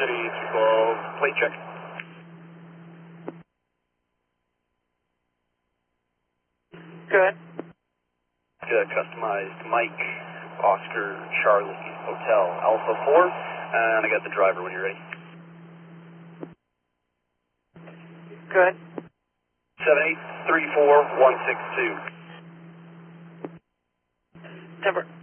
City 212, plate check. Good. Good, customized Mike, Oscar, Charlie, Hotel, Alpha 4, and I got the driver when you're ready. Good. 7834162. Denver.